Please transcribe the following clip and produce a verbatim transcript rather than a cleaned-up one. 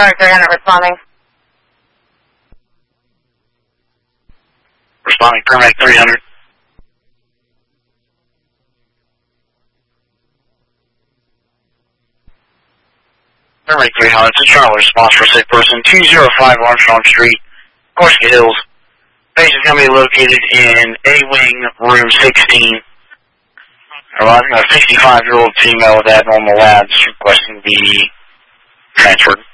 Paramedic three hundred responding. Responding, Paramedic three hundred. Paramedic three hundred, it's a Charlie response for a sick person, two oh five Armstrong Street, Corsica Hills. Patient's going to be located in A-Wing, room sixteen. Arriving a sixty-five-year-old female with abnormal labs requesting to be transferred.